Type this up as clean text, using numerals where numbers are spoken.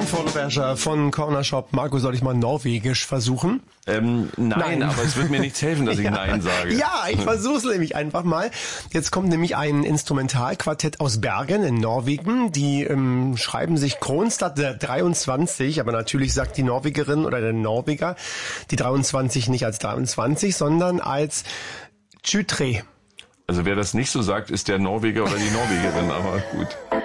Vorberscher von Corner Shop. Marco, soll ich mal Norwegisch versuchen? Nein, aber es wird mir nichts helfen, dass ich Nein sage. Ja, ich versuche es nämlich einfach mal. Jetzt kommt nämlich ein Instrumentalquartett aus Bergen in Norwegen. Die schreiben sich Kronstadt 23, aber natürlich sagt die Norwegerin oder der Norweger die 23 nicht als 23, sondern als Tjutre. Also wer das nicht so sagt, ist der Norweger oder die Norwegerin, aber gut.